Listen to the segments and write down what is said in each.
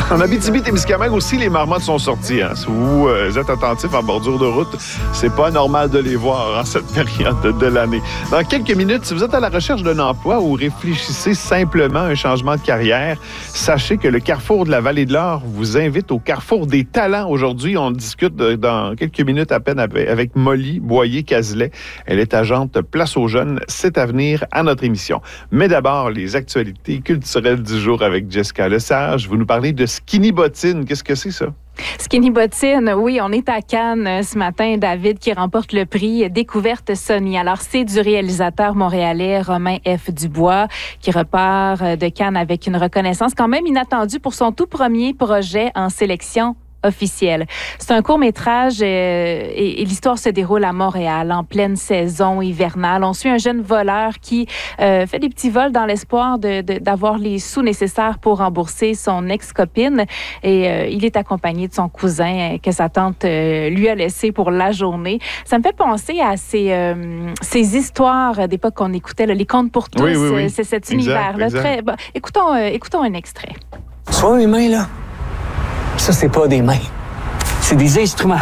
En Abitibi-Témiscamingue aussi, les marmottes sont sorties. Hein. Si vous êtes attentifs en bordure de route, c'est pas normal de les voir en cette période de l'année. Dans quelques minutes, si vous êtes à la recherche d'un emploi ou réfléchissez simplement à un changement de carrière, sachez que le Carrefour de la Vallée de l'Or vous invite au Carrefour des talents. Aujourd'hui, on discute dans quelques minutes à peine avec Molly Boyer-Cazelet. Elle est agente Place aux jeunes. C'est à venir à notre émission. Mais d'abord, les actualités culturelles du jour avec Jessica Lesage. Vous nous parlez de Skinny Bottine. Qu'est-ce que c'est, ça? Skinny Bottine, oui, on est à Cannes ce matin. David qui remporte le prix Découverte Sony. Alors, c'est du réalisateur montréalais Romain F. Dubois qui repart de Cannes avec une reconnaissance quand même inattendue pour son tout premier projet en sélection officielle. C'est un court-métrage et l'histoire se déroule à Montréal en pleine saison hivernale. On suit un jeune voleur qui fait des petits vols dans l'espoir d'avoir les sous nécessaires pour rembourser son ex-copine et il est accompagné de son cousin que sa tante lui a laissé pour la journée. Ça me fait penser à ces histoires d'époque qu'on écoutait, là, les contes pour tous. Oui. C'est cet univers-là. Très, bon, écoutons un extrait. Tu vois mes mains, là? Ça, c'est pas des mains. C'est des instruments.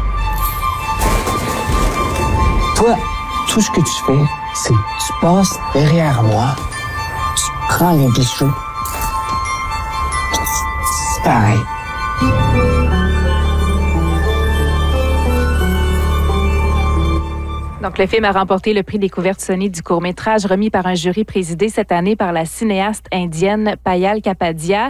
Toi, tout ce que tu fais, c'est que tu passes derrière moi, tu prends les bijoux, puis tu disparais. Donc, le film a remporté le prix Découverte Sony du court-métrage remis par un jury présidé cette année par la cinéaste indienne Payal Kapadia.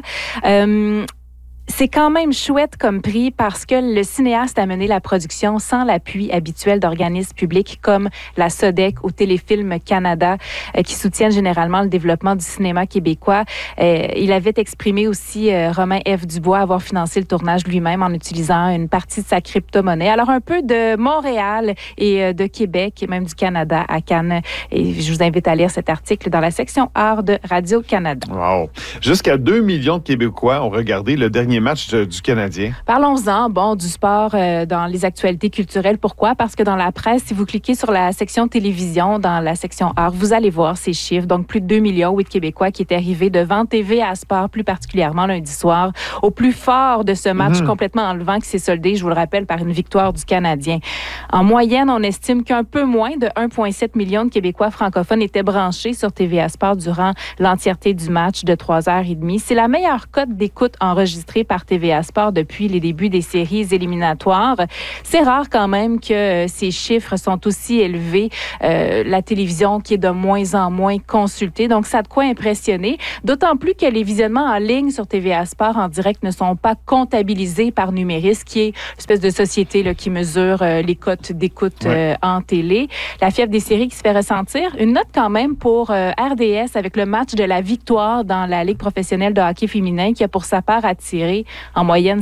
C'est quand même chouette comme prix parce que le cinéaste a mené la production sans l'appui habituel d'organismes publics comme la SODEC ou Téléfilm Canada qui soutiennent généralement le développement du cinéma québécois. Il avait exprimé aussi, Romain F. Dubois, avoir financé le tournage lui-même en utilisant une partie de sa crypto-monnaie. Alors, un peu de Montréal et de Québec et même du Canada à Cannes. Et je vous invite à lire cet article dans la section art de Radio-Canada. Wow! Jusqu'à 2 millions de Québécois ont regardé le dernier match du Canadien. Parlons-en, du sport dans les actualités culturelles. Pourquoi? Parce que dans la presse, si vous cliquez sur la section télévision, dans la section art, vous allez voir ces chiffres. Donc, plus de 2 millions de Québécois qui étaient arrivés devant TVA Sport, plus particulièrement lundi soir, au plus fort de ce match complètement enlevant qui s'est soldé, je vous le rappelle, par une victoire du Canadien. En moyenne, on estime qu'un peu moins de 1,7 million de Québécois francophones étaient branchés sur TVA Sport durant l'entièreté du match de 3h30. C'est la meilleure cote d'écoute enregistrée par TVA Sport depuis les débuts des séries éliminatoires. C'est rare quand même que ces chiffres sont aussi élevés. La télévision qui est de moins en moins consultée, donc ça a de quoi impressionner. D'autant plus que les visionnements en ligne sur TVA Sport en direct ne sont pas comptabilisés par Numéris, qui est une espèce de société là, qui mesure les cotes d'écoute en télé. La fièvre des séries qui se fait ressentir. Une note quand même pour RDS avec le match de la victoire dans la Ligue professionnelle de hockey féminin qui a pour sa part attiré en moyenne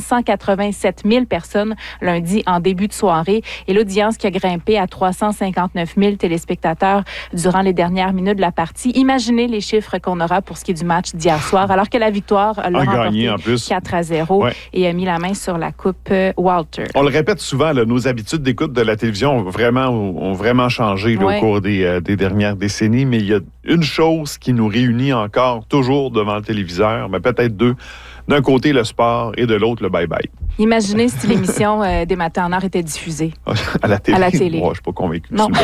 187 000 personnes lundi en début de soirée et l'audience qui a grimpé à 359 000 téléspectateurs durant les dernières minutes de la partie. Imaginez les chiffres qu'on aura pour ce qui est du match d'hier soir, alors que la victoire l'a remporté 4-0 et a mis la main sur la coupe Walter. On le répète souvent, là, nos habitudes d'écoute de la télévision ont vraiment changé là, au cours des dernières décennies, mais il y a une chose qui nous réunit encore toujours devant le téléviseur, mais peut-être deux. D'un côté, le sport et de l'autre, le bye-bye. Imaginez si l'émission des Matins en Or était diffusée. À la télé? À la télé. Moi, je ne suis pas convaincu. Non,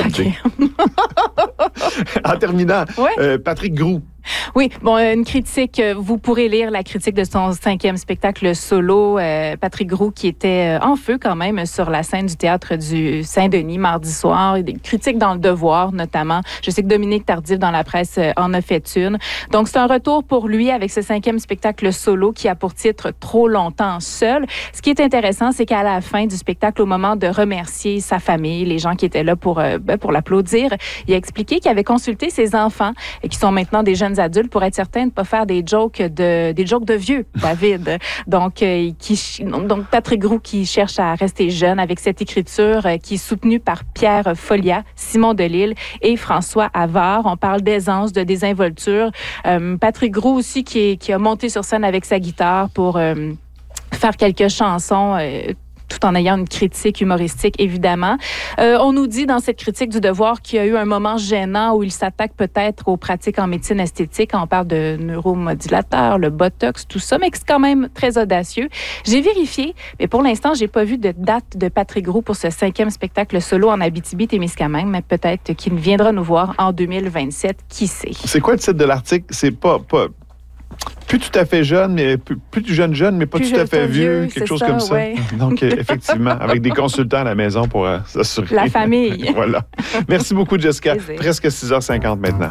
En terminant, Patrick Groux. Oui, une critique. Vous pourrez lire la critique de son 5e spectacle solo. Patrick Groux qui était en feu quand même sur la scène du théâtre du Saint-Denis mardi soir. Des critiques dans Le Devoir notamment. Je sais que Dominique Tardif dans la presse en a fait une. Donc c'est un retour pour lui avec ce 5e spectacle solo qui a pour titre Trop longtemps seul. Ce qui est intéressant, c'est qu'à la fin du spectacle, au moment de remercier sa famille, les gens qui étaient là pour l'applaudir, il a expliqué qu'il avait consulté ses enfants qui sont maintenant des jeunes adultes pour être certain de ne pas faire des jokes de vieux, David. Donc Patrick Groux qui cherche à rester jeune avec cette écriture qui est soutenue par Pierre Follia, Simon Delille et François Havard. On parle d'aisance, de désinvolture. Patrick Groux aussi qui a monté sur scène avec sa guitare pour faire quelques chansons tout en ayant une critique humoristique, évidemment. On nous dit dans cette critique du Devoir qu'il y a eu un moment gênant où il s'attaque peut-être aux pratiques en médecine esthétique. On parle de neuromodulateurs, le botox, tout ça, mais que c'est quand même très audacieux. J'ai vérifié, mais pour l'instant, j'ai pas vu de date de Patrick Groux pour ce 5e spectacle solo en Abitibi-Témiscamingue, mais peut-être qu'il viendra nous voir en 2027, qui sait. C'est quoi le titre de l'article? C'est pas plus tout à fait jeune, mais plus jeune, mais pas Plus tout à fait vieux, quelque chose comme ça. Ouais. Donc, effectivement, avec des consultants à la maison pour s'assurer. La famille. Voilà. Merci beaucoup, Jessica. Plaisir. Presque 6h50 maintenant.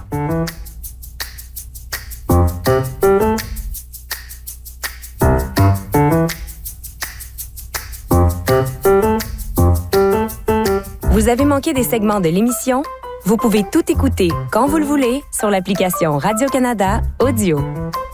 Vous avez manqué des segments de l'émission? Vous pouvez tout écouter quand vous le voulez sur l'application Radio-Canada Audio.